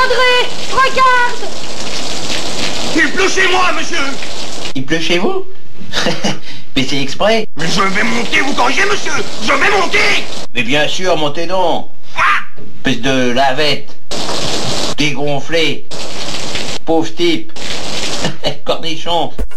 André, regarde! Il pleut chez moi, monsieur! Il pleut chez vous? Mais c'est exprès. Mais je vais monter, vous corrigez, monsieur! Je vais monter! Mais bien sûr, montez donc. Espèce de lavette. Dégonflé. Pauvre type. Cornichon.